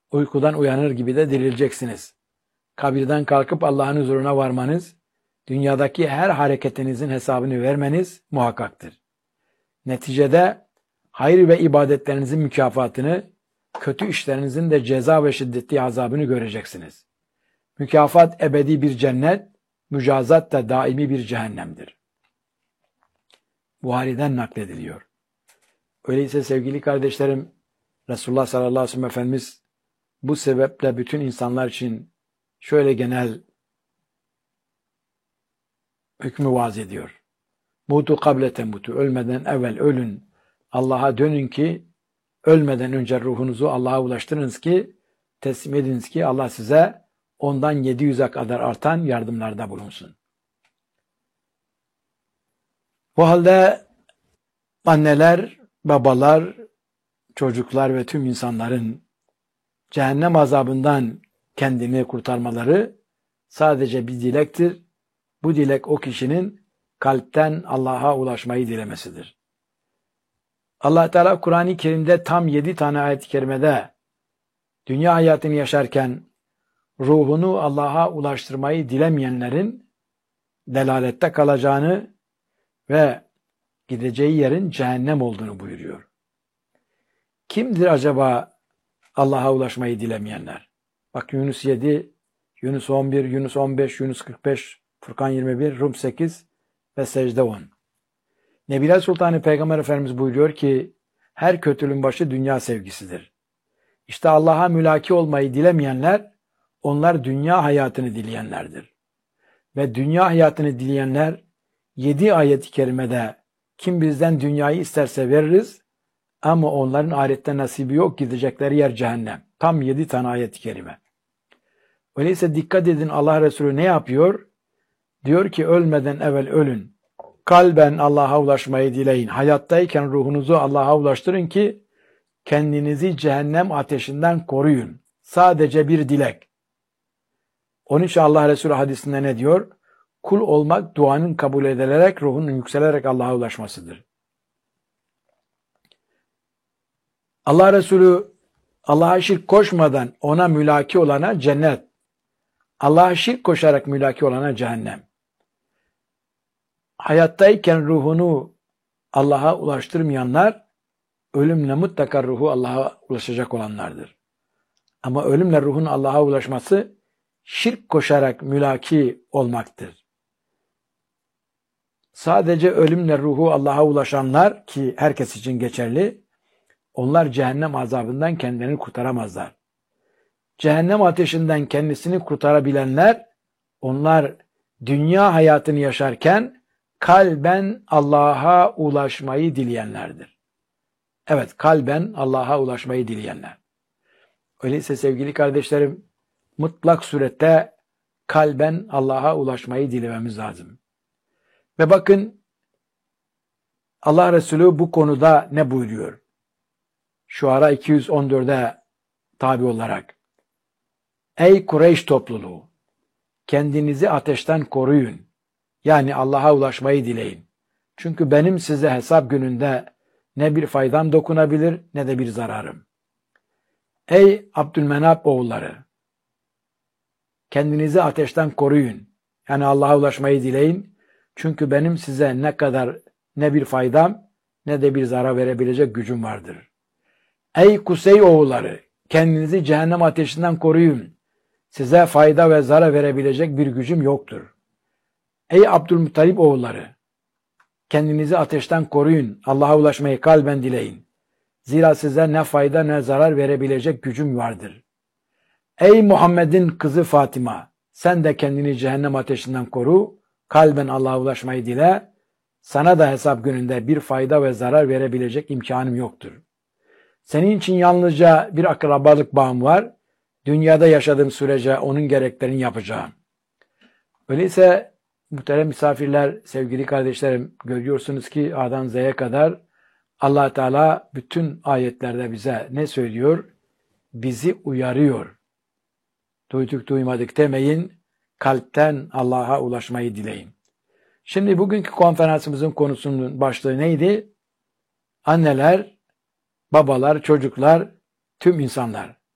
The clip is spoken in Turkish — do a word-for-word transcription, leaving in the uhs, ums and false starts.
uykudan uyanır gibi de dirileceksiniz. Kabirden kalkıp Allah'ın huzuruna varmanız, dünyadaki her hareketinizin hesabını vermeniz muhakkaktır. Neticede hayır ve ibadetlerinizin mükafatını, kötü işlerinizin de ceza ve şiddetli azabını göreceksiniz. Mükafat ebedi bir cennet, mücazat da daimi bir cehennemdir. Buhari'den naklediliyor. Öyleyse sevgili kardeşlerim, Resulullah sallallahu aleyhi ve sellem Efendimiz bu sebeple bütün insanlar için şöyle genel hükmü vaz ediyor. Mutu kable temutu, ölmeden evvel ölün, Allah'a dönün ki, ölmeden önce ruhunuzu Allah'a ulaştırınız ki, teslim ediniz ki Allah size ondan yedi yüze kadar artan yardımlarda bulunsun. Bu halde anneler, babalar, çocuklar ve tüm insanların cehennem azabından kendini kurtarmaları sadece bir dilektir. Bu dilek o kişinin kalpten Allah'a ulaşmayı dilemesidir. Allah Teala Kur'an-ı Kerim'de tam yedi tane ayet-i kerimede dünya hayatını yaşarken ruhunu Allah'a ulaştırmayı dilemeyenlerin delalette kalacağını ve gideceği yerin cehennem olduğunu buyuruyor. Kimdir acaba Allah'a ulaşmayı dilemeyenler? Bak Yunus yedi, Yunus on bir, Yunus on beş, Yunus kırk beş, Furkan yirmi bir, Rum sekiz ve Secde on. Nebiler Sultanı Peygamber Efendimiz buyuruyor ki her kötülüğün başı dünya sevgisidir. İşte Allah'a mülaki olmayı dilemeyenler onlar dünya hayatını dileyenlerdir. Ve dünya hayatını dileyenler yedi ayet-i kerimede kim bizden dünyayı isterse veririz ama onların ahirette nasibi yok, gidecekleri yer cehennem. Tam yedi tane ayet-i kerime. Öyleyse dikkat edin, Allah Resulü ne yapıyor? Diyor ki ölmeden evvel ölün. Kalben Allah'a ulaşmayı dileyin. Hayattayken ruhunuzu Allah'a ulaştırın ki kendinizi cehennem ateşinden koruyun. Sadece bir dilek. Onun için Allah Resulü hadisinde ne diyor? Kul olmak duanın kabul edilerek, ruhun yükselerek Allah'a ulaşmasıdır. Allah Resulü Allah'a şirk koşmadan ona mülaki olana cennet, Allah'a şirk koşarak mülaki olana cehennem. Hayattayken ruhunu Allah'a ulaştırmayanlar, ölümle mutlaka ruhu Allah'a ulaşacak olanlardır. Ama ölümle ruhun Allah'a ulaşması, şirk koşarak mülaki olmaktır. Sadece ölümle ruhu Allah'a ulaşanlar, ki herkes için geçerli, onlar cehennem azabından kendilerini kurtaramazlar. Cehennem ateşinden kendisini kurtarabilenler, onlar dünya hayatını yaşarken kalben Allah'a ulaşmayı dileyenlerdir. Evet, kalben Allah'a ulaşmayı dileyenler. Öyleyse sevgili kardeşlerim, mutlak surette kalben Allah'a ulaşmayı dilememiz lazım. Ve bakın Allah Resulü bu konuda ne buyuruyor? Şuara iki yüz on dörde tabi olarak. Ey Kureyş topluluğu! Kendinizi ateşten koruyun. Yani Allah'a ulaşmayı dileyin. Çünkü benim size hesap gününde ne bir faydam dokunabilir ne de bir zararım. Ey Abdülmenap oğulları! Kendinizi ateşten koruyun. Yani Allah'a ulaşmayı dileyin. Çünkü benim size ne kadar ne bir faydam ne de bir zarar verebilecek gücüm vardır. Ey Kusey oğulları! Kendinizi cehennem ateşinden koruyun. Size fayda ve zarar verebilecek bir gücüm yoktur. Ey Abdülmuttalip oğulları! Kendinizi ateşten koruyun. Allah'a ulaşmayı kalben dileyin. Zira size ne fayda ne zarar verebilecek gücüm vardır. Ey Muhammed'in kızı Fatıma! Sen de kendini cehennem ateşinden koru. Kalben Allah'a ulaşmayı dile. Sana da hesap gününde bir fayda ve zarar verebilecek imkanım yoktur. Senin için yalnızca bir akrabalık bağım var. Dünyada yaşadığım sürece onun gereklerini yapacağım. Öyleyse muhterem misafirler, sevgili kardeşlerim, görüyorsunuz ki A'dan Z'ye kadar Allah Teala bütün ayetlerde bize ne söylüyor? Bizi uyarıyor. Duyduk duymadık demeyin, kalpten Allah'a ulaşmayı dileyin. Şimdi bugünkü konferansımızın konusunun başlığı neydi? Anneler, babalar, çocuklar, tüm insanlar.